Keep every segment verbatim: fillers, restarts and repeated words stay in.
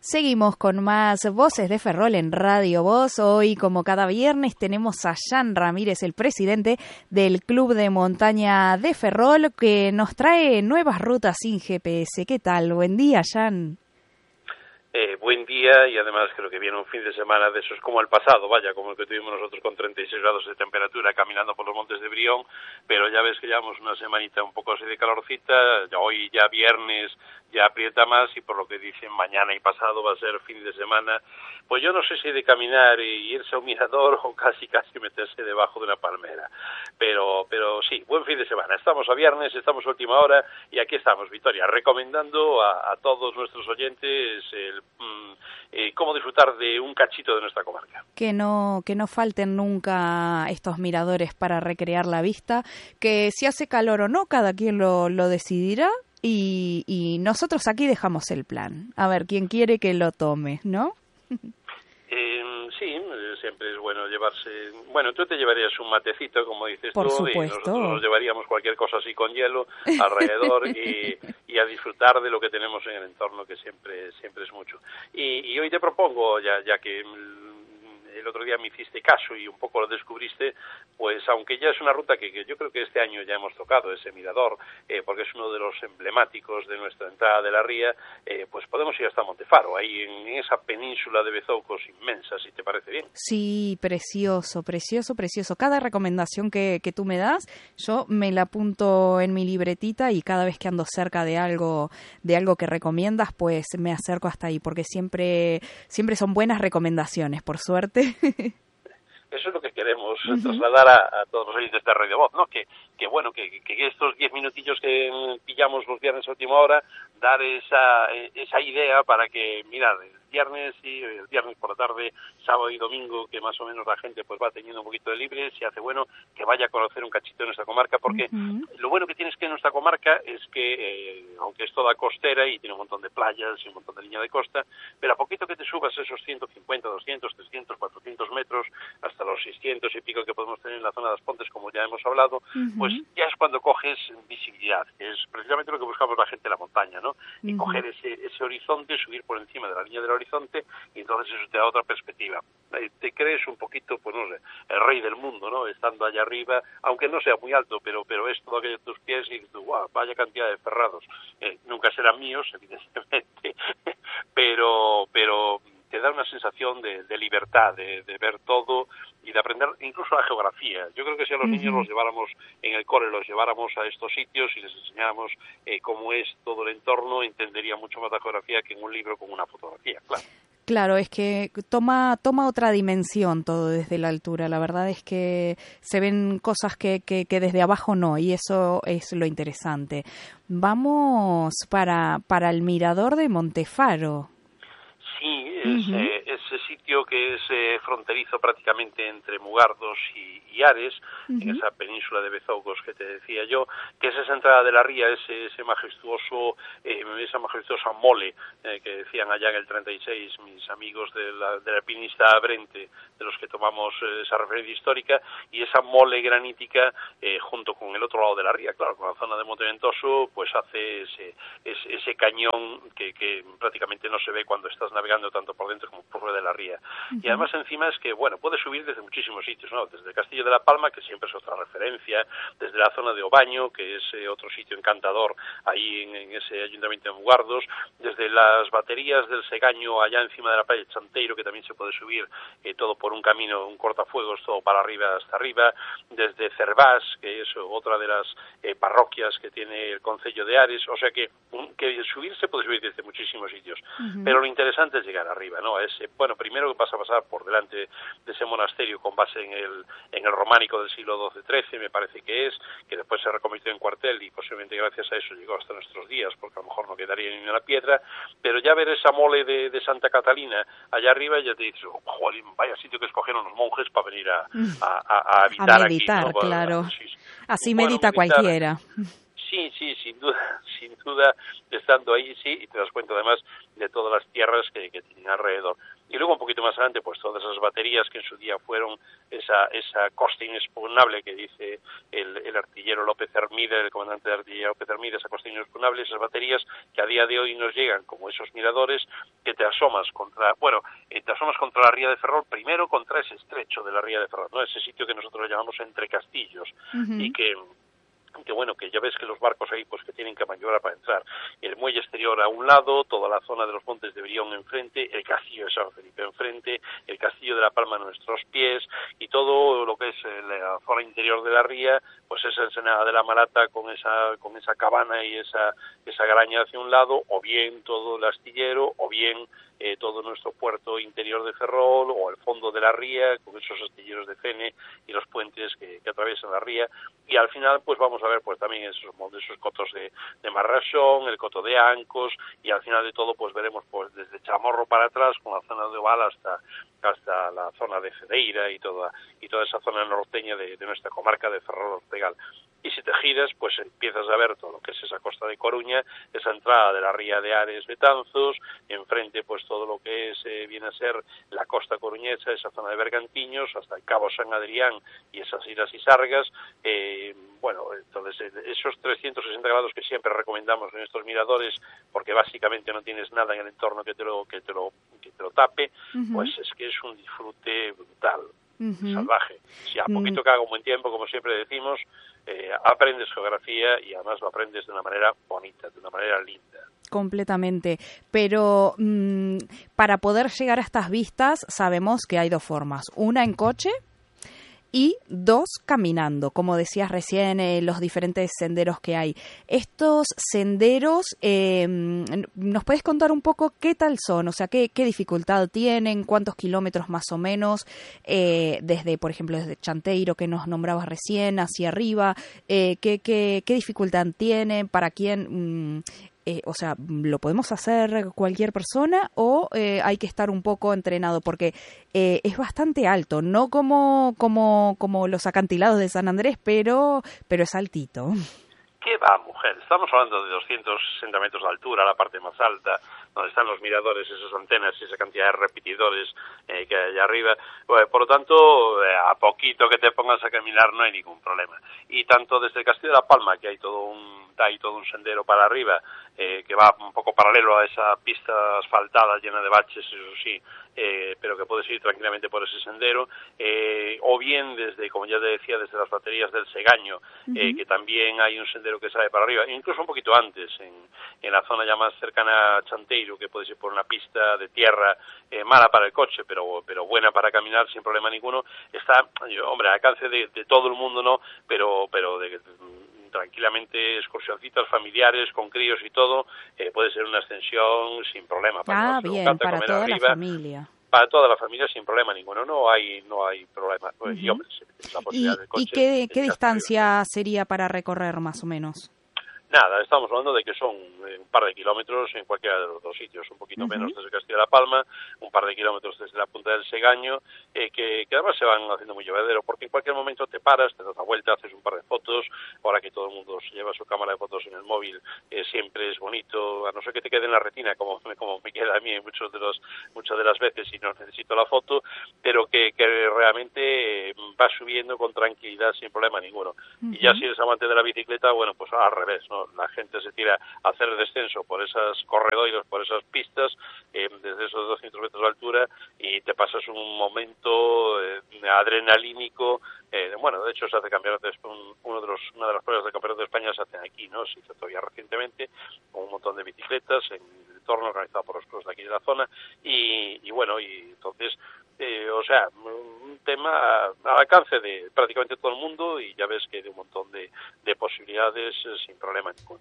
Seguimos con más Voces de Ferrol en Radio Voz. Hoy, como cada viernes, tenemos a Jan Ramírez, el presidente del Club de Montaña de Ferrol, que nos trae nuevas rutas sin G P S. ¿Qué tal? Buen día, Jan. Eh, buen día, y además creo que viene un fin de semana de esos como el pasado, vaya, como el que tuvimos nosotros con treinta y seis grados de temperatura caminando por los montes de Brión, pero ya ves que llevamos una semanita un poco así de calorcita, ya hoy ya viernes ya aprieta más y por lo que dicen mañana y pasado va a ser fin de semana, pues yo no sé si de caminar y irse a un mirador o casi casi meterse debajo de una palmera, pero pero sí, buen fin de semana, estamos a viernes, estamos a última hora y aquí estamos, Victoria, recomendando a, a todos nuestros oyentes el Eh, cómo disfrutar de un cachito de nuestra comarca. Que no, que no falten nunca estos miradores para recrear la vista, que si hace calor o no, cada quien lo, lo decidirá y, y nosotros aquí dejamos el plan. A ver, quien quiere que lo tome, ¿no? Eh, sí, siempre es bueno llevarse... Bueno, tú te llevarías un matecito, como dices Por tú, supuesto. Y nosotros nos llevaríamos cualquier cosa así con hielo alrededor y, y a disfrutar de lo que tenemos en el entorno, que siempre siempre es mucho. Y, y hoy te propongo, ya, ya que el otro día me hiciste caso y un poco lo descubriste, pues aunque ya es una ruta que, que yo creo que este año ya hemos tocado, ese mirador, eh, porque es uno de los emblemáticos de nuestra entrada de la ría, eh, pues podemos ir hasta Montefaro, ahí en esa península de Bezoucos inmensa, si te parece bien. Sí, precioso, precioso, precioso. Cada recomendación que, que tú me das, yo me la apunto en mi libretita y cada vez que ando cerca de algo, de algo que recomiendas, pues me acerco hasta ahí, porque siempre, siempre son buenas recomendaciones, por suerte. Eso es lo que queremos uh-huh. trasladar a, a todos los oyentes de Radio Voz, ¿no? Que, que bueno, que, que estos diez minutillos que pillamos los viernes a última hora, dar esa, esa idea para que, mirad, el viernes y el viernes por la tarde, sábado y domingo, que más o menos la gente pues va teniendo un poquito de libre, si hace bueno, que vaya a conocer un cachito de nuestra comarca, porque uh-huh. lo bueno que tienes que en nuestra comarca es que, eh, aunque es toda costera y tiene un montón de playas y un montón de línea de costa, pero a poquito que te subas esos ciento cincuenta, doscientos, trescientos, cuatrocientos metros, hasta los seiscientos y pico que podemos tener en la zona de las Pontes, como ya hemos hablado, uh-huh. pues ya es cuando coges visibilidad, que es precisamente lo que buscamos la gente en la montaña, ¿no? Y uh-huh. coger ese, ese horizonte, subir por encima de la línea del horizonte, y entonces eso te da otra perspectiva. Eh, te crees un poquito, pues no sé, el rey del mundo, ¿no? Estando allá arriba, aunque no sea muy alto, pero pero es todo aquello de tus pies y dices, wow, vaya cantidad de ferrados. Eh, nunca serán míos, evidentemente, pero pero te da una sensación de, de libertad, de, de ver todo y de aprender incluso la geografía. Yo creo que si a los uh-huh. niños los lleváramos en el cole, los lleváramos a estos sitios y les enseñáramos eh, cómo es todo el entorno, entendería mucho más la geografía que en un libro con una fotografía, claro. Claro, es que toma toma otra dimensión todo desde la altura. La verdad es que se ven cosas que, que, que desde abajo no, y eso es lo interesante. Vamos para, para el mirador de Montefaro. Sí, es, uh-huh. eh, ese sitio que es eh, fronterizo prácticamente entre Mugardos y, y Ares, uh-huh. en esa península de Bezoucos que te decía yo, que es esa entrada de la ría, ese, ese majestuoso, eh, esa majestuosa mole eh, que decían allá en el treinta y seis mis amigos de la, de la alpinista Brente, de los que tomamos eh, esa referencia histórica, y esa mole granítica eh, junto con el otro lado de la ría, claro, con la zona de Monteventoso, pues hace ese, ese, ese cañón que, que prácticamente no se ve cuando estás navegando tanto por dentro como por fuera de la ría. Uh-huh. Y además encima es que, bueno, puedes subir desde muchísimos sitios, ¿no? Desde el Castillo de la Palma, que siempre es otra referencia, desde la zona de Obaño, que es eh, otro sitio encantador ahí en, en ese ayuntamiento de Mugardos, desde las baterías del Segaño allá encima de la playa de Chanteiro, que también se puede subir eh, todo por un camino, un cortafuegos, todo para arriba hasta arriba, desde Cervás, que es otra de las eh, parroquias que tiene el concello de Ares, o sea que, que subir se puede subir desde muchísimos sitios, uh-huh. pero lo interesante es llegar arriba, ¿no? Es, bueno, primero que vas a pasar por delante de ese monasterio con base en el en el románico del siglo doce trece, me parece que es, que después se reconvirtió en cuartel y posiblemente gracias a eso llegó hasta nuestros días, porque a lo mejor no quedaría ni una piedra, pero ya ver esa mole de, de Santa Catalina allá arriba ya te dices, oh, joder, vaya sitio que escogieron los monjes para venir a, a, a, a habitar a meditar, aquí, ¿no? Claro. Sí, así bueno, medita meditar, cualquiera. Sí, sí, sin duda, sin duda, estando ahí, sí, y te das cuenta además de todas las tierras que, que tienen alrededor. Y luego un poquito más adelante, pues todas esas baterías que en su día fueron esa esa costa inexpugnable que dice el, el artillero López Hermida, el comandante de artillería López Hermida, esa costa inexpugnable, esas baterías que a día de hoy nos llegan como esos miradores que te asomas contra, bueno, eh, te asomas contra la ría de Ferrol, primero contra ese estrecho de la ría de Ferrol, ¿no? Ese sitio que nosotros le llamamos Entre Castillos, uh-huh. y que que bueno, que ya ves que los barcos ahí pues que tienen que maniobrar para entrar. El muelle exterior a un lado, toda la zona de los montes de Brión enfrente, el castillo de San Felipe enfrente, el castillo de La Palma a nuestros pies, y todo lo que es la zona interior de la ría, pues esa ensenada de la Malata con esa con esa cabana y esa esa graña hacia un lado, o bien todo el astillero, o bien eh, todo nuestro puerto interior de Ferrol, o el fondo de la ría, con esos astilleros de Fene y los puentes que, que atraviesan la ría, y al final pues vamos a ver pues también esos, esos cotos de, de Marrasón, el coto de Ancos, y al final de todo pues veremos pues desde Chamorro para atrás, con la zona de Oval hasta hasta la zona de Cedeira y toda y toda esa zona norteña de, de nuestra comarca de Ferrol-Ortegal. Y si te giras, pues empiezas a ver todo lo que es esa costa de Coruña, esa entrada de la ría de Ares Betanzos, enfrente pues todo lo que es eh, viene a ser la costa coruñesa, esa zona de Bergantiños, hasta el Cabo San Adrián y esas islas y Sargas. Eh, bueno, entonces esos trescientos sesenta grados que siempre recomendamos en estos miradores, porque básicamente no tienes nada en el entorno que te lo que te lo que te lo tape, uh-huh. pues es que es un disfrute brutal. Uh-huh. Salvaje. Si a poquito que haga un buen tiempo, como siempre decimos, eh, aprendes geografía y además lo aprendes de una manera bonita, de una manera linda. Completamente. Pero mmm, para poder llegar a estas vistas sabemos que hay dos formas. Una en coche y dos caminando, como decías recién, eh, los diferentes senderos que hay. Estos senderos, eh, ¿nos puedes contar un poco qué tal son? O sea, qué, qué dificultad tienen, cuántos kilómetros más o menos, eh, desde, por ejemplo, desde Chanteiro, que nos nombrabas recién, hacia arriba, eh, qué, qué, qué dificultad tienen, para quién... Mmm, Eh, o sea, ¿lo podemos hacer cualquier persona o eh, hay que estar un poco entrenado? Porque eh, es bastante alto, no como como como los acantilados de San Andrés, pero pero es altito. ¿Qué va, mujer? Estamos hablando de doscientos sesenta metros de altura, la parte más alta, donde están los miradores, esas antenas y esa cantidad de repetidores eh, que hay allá arriba. Bueno, por lo tanto, eh, a poquito que te pongas a caminar no hay ningún problema. Y tanto desde el Castillo de La Palma, que hay todo un hay todo un sendero para arriba, eh, que va un poco paralelo a esa pista asfaltada llena de baches, eso sí, eh, pero que puedes ir tranquilamente por ese sendero, eh, o bien desde, como ya te decía, desde las baterías del Segaño, uh-huh. eh, que también hay un sendero que sale para arriba, incluso un poquito antes, en, en la zona ya más cercana a Chanteiro, que puedes ir por una pista de tierra eh, mala para el coche, pero pero buena para caminar sin problema ninguno. Está, hombre, al alcance de, de todo el mundo, no, pero pero de, de tranquilamente excursioncitas familiares con críos y todo, eh, puede ser una extensión sin problema. Para ah, bien, para toda arriba, la familia. Para toda la familia sin problema ninguno, no hay no hay problema. Uh-huh. Y, hombre, la posibilidad ¿Y, del coche, ¿y qué, qué distancia sería para recorrer más o menos? Nada, estamos hablando de que son un par de kilómetros en cualquiera de los dos sitios, un poquito uh-huh. menos desde Castilla de la Palma, un par de kilómetros desde la punta del Segaño, eh, que, que además se van haciendo muy llevadero, porque en cualquier momento te paras, te das la vuelta, haces un par de fotos, ahora que todo el mundo se lleva su cámara de fotos en el móvil, eh, siempre es bonito, a no ser que te quede en la retina, como, como me queda a mí en muchos de los, muchas de las veces y no necesito la foto, pero que, que realmente va subiendo con tranquilidad sin problema ninguno. Uh-huh. Y ya si eres amante de la bicicleta, bueno, pues al revés, ¿no? La gente se tira a hacer el descenso por esas corredores, por esas pistas, eh, desde esos doscientos metros de altura, y te pasas un momento eh, adrenalínico. Eh, bueno, de hecho se hace campeonato de, un, uno de los, una de las pruebas del campeonato de España se hacen aquí, ¿no? Se hizo todavía recientemente, con un montón de bicicletas en el entorno organizado por los clubes de aquí de la zona, y, y bueno, y entonces, eh, o sea, un tema al alcance de prácticamente todo el mundo, y ya ves que de un montón de, de posibilidades eh, sin problema ninguno.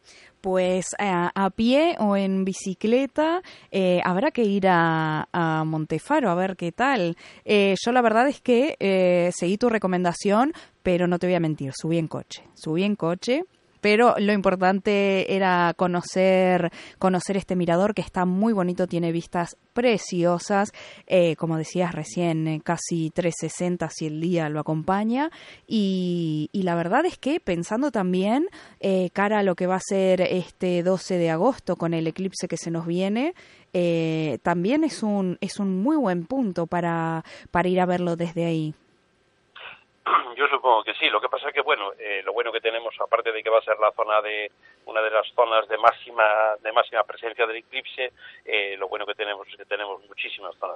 Pues a, a pie o en bicicleta eh, habrá que ir a, a Montefaro a ver qué tal. Eh, yo la verdad es que eh, seguí tu recomendación, pero no te voy a mentir, subí en coche. Subí en coche, pero lo importante era conocer, conocer este mirador que está muy bonito, tiene vistas preciosas, eh, como decías recién, eh, casi trescientos sesenta si el día lo acompaña, y, y la verdad es que pensando también eh, cara a lo que va a ser este doce de agosto con el eclipse que se nos viene, eh, también es un es un muy buen punto para, para ir a verlo desde ahí. Yo supongo que sí. Lo que pasa es que, bueno, eh, lo bueno que tenemos, aparte de que va a ser la zona de una de las zonas de máxima de máxima presencia del eclipse, eh, lo bueno que tenemos es que tenemos muchísimas zonas